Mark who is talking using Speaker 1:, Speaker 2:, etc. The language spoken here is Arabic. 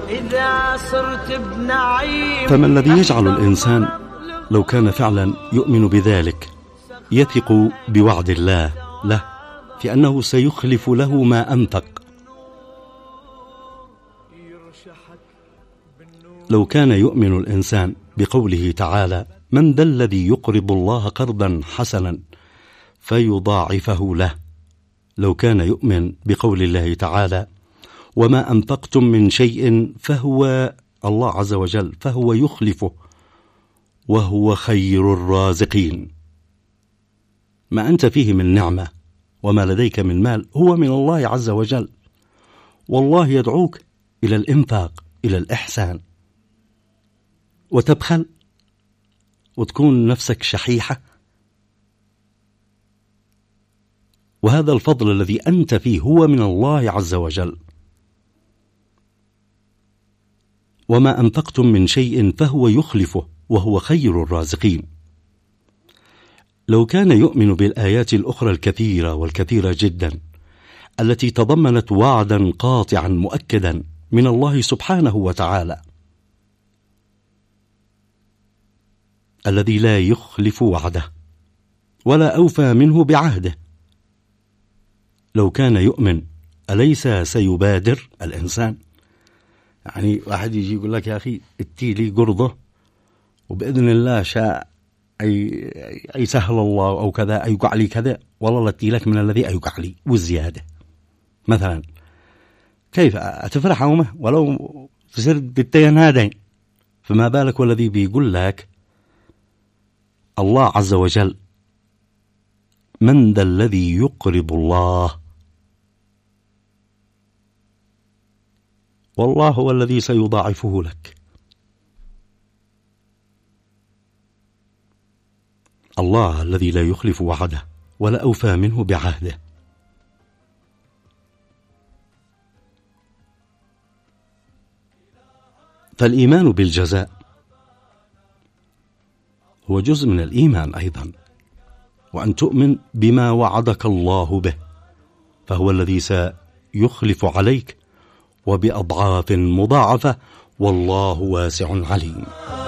Speaker 1: إذا صرت بنعيم.
Speaker 2: فما الذي يجعل الإنسان لو كان فعلا يؤمن بذلك يثق بوعد الله له في أنه سيخلف له ما أنفق؟ لو كان يؤمن الإنسان بقوله تعالى: من ذا الذي يقرض الله قرضا حسنا فيضاعفه له، لو كان يؤمن بقول الله تعالى: وما أنفقتم من شيء فهو الله عز وجل فهو يخلفه وهو خير الرازقين، ما أنت فيه من نعمة وما لديك من مال هو من الله عز وجل، والله يدعوك إلى الإنفاق، إلى الإحسان، وتبخل وتكون نفسك شحيحة. وهذا الفضل الذي أنت فيه هو من الله عز وجل. وما أنفقتم من شيء فهو يخلفه وهو خير الرازقين. لو كان يؤمن بالآيات الأخرى الكثيرة والكثيرة جدا التي تضمنت وعدا قاطعا مؤكدا من الله سبحانه وتعالى الذي لا يخلف وعده ولا أوفى منه بعهده، لو كان يؤمن أليس سيبادر الإنسان؟ يعني واحد يجي يقول لك: يا أخي اتي لي قرضة وبإذن الله شاء أي سهل الله أو كذا أيقع لي كذا، والله لا اتي لك من الذي أيقع لي والزيادة مثلا. كيف أتفرح عومه ولو تصير بالتين هذين؟ فما بالك والذي بيقول لك الله عز وجل: من ذا الذي يقرض الله، والله هو الذي سيضاعفه لك. الله الذي لا يخلف وعده ولا أوفى منه بعهده. فالإيمان بالجزاء هو جزء من الإيمان أيضا، وأن تؤمن بما وعدك الله به، فهو الذي سيخلف عليك وبأضعاف مضاعفة، والله واسع عليم.